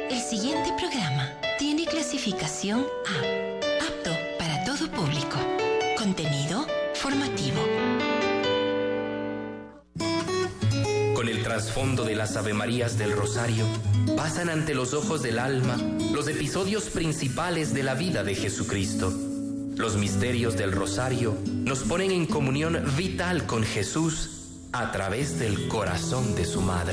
El siguiente programa tiene clasificación A, apto para todo público. Contenido formativo. Con el trasfondo de las Avemarías del Rosario, pasan ante los ojos del alma los episodios principales de la vida de Jesucristo. Los misterios del Rosario nos ponen en comunión vital con Jesús a través del corazón de su madre.